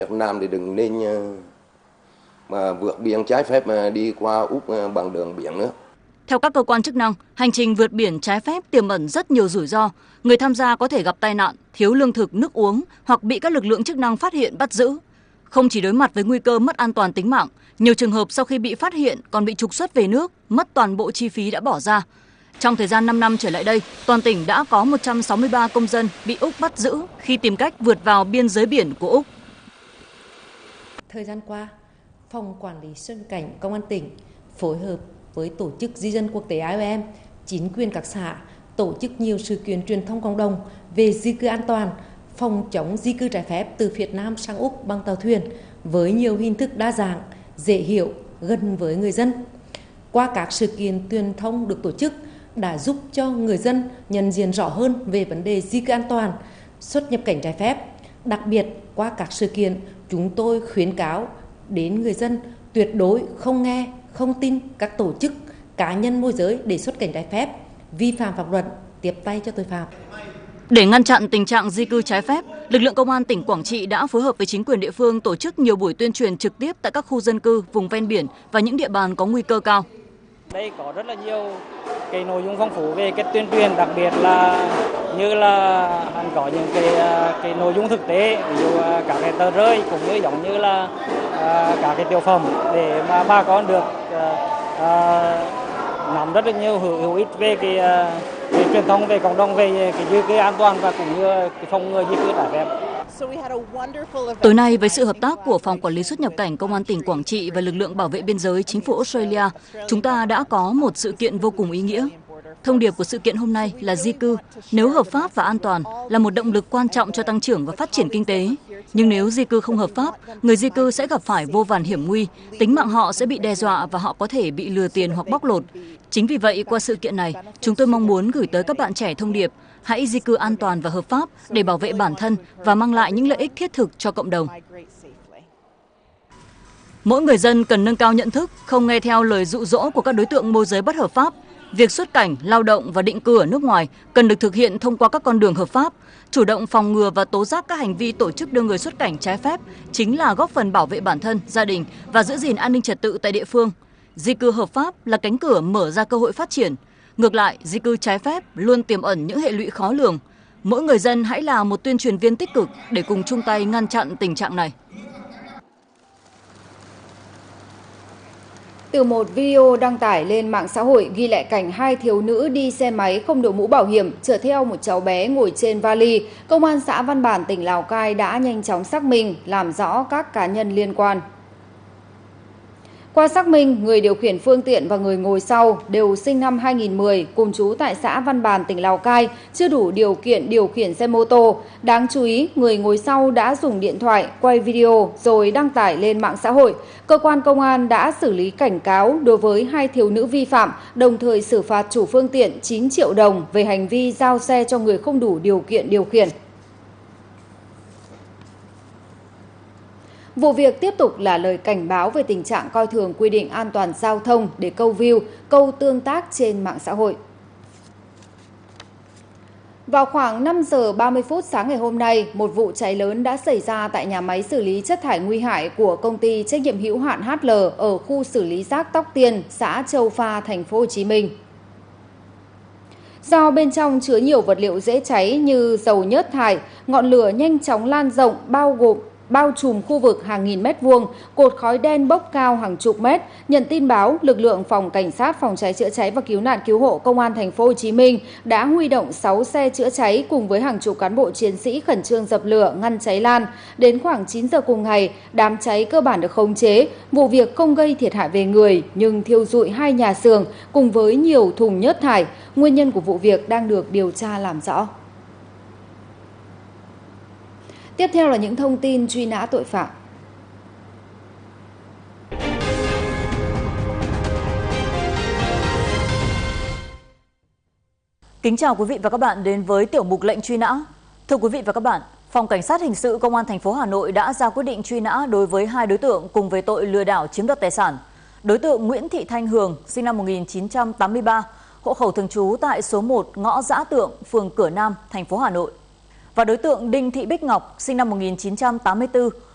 Việt Nam thì đừng nên mà vượt biên trái phép mà đi qua Úc bằng đường biển nữa. Theo các cơ quan chức năng, hành trình vượt biển trái phép tiềm ẩn rất nhiều rủi ro. Người tham gia có thể gặp tai nạn, thiếu lương thực, nước uống hoặc bị các lực lượng chức năng phát hiện bắt giữ. Không chỉ đối mặt với nguy cơ mất an toàn tính mạng, nhiều trường hợp sau khi bị phát hiện còn bị trục xuất về nước, mất toàn bộ chi phí đã bỏ ra. Trong thời gian 5 năm trở lại đây, toàn tỉnh đã có 163 công dân bị Úc bắt giữ khi tìm cách vượt vào biên giới biển của Úc. Thời gian qua, Phòng Quản lý xuất nhập cảnh Công an tỉnh phối hợp với Tổ chức Di dân Quốc tế IOM, chính quyền các xã tổ chức nhiều sự kiện truyền thông cộng đồng về di cư an toàn, phòng chống di cư trái phép từ Việt Nam sang Úc bằng tàu thuyền với nhiều hình thức đa dạng, dễ hiểu, gần với người dân. Qua các sự kiện truyền thông được tổ chức đã giúp cho người dân nhận diện rõ hơn về vấn đề di cư an toàn, xuất nhập cảnh trái phép. Đặc biệt, qua các sự kiện, chúng tôi khuyến cáo đến người dân tuyệt đối không nghe, không tin các tổ chức, cá nhân môi giới để xuất cảnh trái phép, vi phạm pháp luật, tiếp tay cho tội phạm. Để ngăn chặn tình trạng di cư trái phép, lực lượng công an tỉnh Quảng Trị đã phối hợp với chính quyền địa phương tổ chức nhiều buổi tuyên truyền trực tiếp tại các khu dân cư, vùng ven biển và những địa bàn có nguy cơ cao. Đây có rất là nhiều cái nội dung phong phú về cái tuyên truyền, đặc biệt là như là có những cái nội dung thực tế, ví dụ các cái tờ rơi cũng như giống như là các cái tiểu phẩm để mà bà con được nắm rất là nhiều hữu ích về cái truyền thông về cộng đồng về cái di cư an toàn và cũng như cái phòng ngừa di cư trái phép. Tối nay, với sự hợp tác của Phòng Quản lý xuất nhập cảnh Công an tỉnh Quảng Trị và lực lượng bảo vệ biên giới chính phủ Australia, chúng ta đã có một sự kiện vô cùng ý nghĩa. Thông điệp của sự kiện hôm nay là di cư, nếu hợp pháp và an toàn, là một động lực quan trọng cho tăng trưởng và phát triển kinh tế. Nhưng nếu di cư không hợp pháp, người di cư sẽ gặp phải vô vàn hiểm nguy, tính mạng họ sẽ bị đe dọa và họ có thể bị lừa tiền hoặc bóc lột. Chính vì vậy, qua sự kiện này, chúng tôi mong muốn gửi tới các bạn trẻ thông điệp, hãy di cư an toàn và hợp pháp để bảo vệ bản thân và mang lại những lợi ích thiết thực cho cộng đồng. Mỗi người dân cần nâng cao nhận thức, không nghe theo lời dụ dỗ của các đối tượng môi giới bất hợp pháp. Việc xuất cảnh, lao động và định cư ở nước ngoài cần được thực hiện thông qua các con đường hợp pháp. Chủ động phòng ngừa và tố giác các hành vi tổ chức đưa người xuất cảnh trái phép chính là góp phần bảo vệ bản thân, gia đình và giữ gìn an ninh trật tự tại địa phương. Di cư hợp pháp là cánh cửa mở ra cơ hội phát triển. Ngược lại, di cư trái phép luôn tiềm ẩn những hệ lụy khó lường. Mỗi người dân hãy là một tuyên truyền viên tích cực để cùng chung tay ngăn chặn tình trạng này. Từ một video đăng tải lên mạng xã hội ghi lại cảnh hai thiếu nữ đi xe máy không đội mũ bảo hiểm chở theo một cháu bé ngồi trên vali, Công an xã Văn Bản tỉnh Lào Cai đã nhanh chóng xác minh, làm rõ các cá nhân liên quan. Qua xác minh, người điều khiển phương tiện và người ngồi sau đều sinh năm 2010, cùng trú tại xã Văn Bản, tỉnh Lào Cai, chưa đủ điều kiện điều khiển xe mô tô. Đáng chú ý, người ngồi sau đã dùng điện thoại quay video rồi đăng tải lên mạng xã hội. Cơ quan công an đã xử lý cảnh cáo đối với hai thiếu nữ vi phạm, đồng thời xử phạt chủ phương tiện 9 triệu đồng về hành vi giao xe cho người không đủ điều kiện điều khiển. Vụ việc tiếp tục là lời cảnh báo về tình trạng coi thường quy định an toàn giao thông để câu view, câu tương tác trên mạng xã hội. Vào khoảng 5 giờ 30 phút sáng ngày hôm nay, một vụ cháy lớn đã xảy ra tại nhà máy xử lý chất thải nguy hại của công ty trách nhiệm hữu hạn HL ở khu xử lý rác Tóc Tiên, xã Châu Pha, thành phố Hồ Chí Minh. Do bên trong chứa nhiều vật liệu dễ cháy như dầu nhớt thải, ngọn lửa nhanh chóng lan rộng bao trùm khu vực hàng nghìn mét vuông, cột khói đen bốc cao hàng chục mét. Nhận tin báo, lực lượng phòng cảnh sát phòng cháy chữa cháy và cứu nạn cứu hộ công an thành phố Hồ Chí Minh đã huy động 6 xe chữa cháy cùng với hàng chục cán bộ chiến sĩ khẩn trương dập lửa ngăn cháy lan. Đến khoảng 9 giờ cùng ngày, đám cháy cơ bản được khống chế. Vụ việc không gây thiệt hại về người nhưng thiêu rụi 2 nhà xưởng cùng với nhiều thùng nhớt thải. Nguyên nhân của vụ việc đang được điều tra làm rõ. Tiếp theo là những thông tin truy nã tội phạm. Kính chào quý vị và các bạn đến với tiểu mục lệnh truy nã. Thưa quý vị và các bạn, Phòng Cảnh sát Hình sự Công an thành phố Hà Nội đã ra quyết định truy nã đối với 2 đối tượng cùng về tội lừa đảo chiếm đoạt tài sản. Đối tượng Nguyễn Thị Thanh Hường, sinh năm 1983, hộ khẩu thường trú tại số 1 ngõ Dã Tượng, phường Cửa Nam, thành phố Hà Nội. Và đối tượng Đinh Thị Bích Ngọc, sinh năm 1984,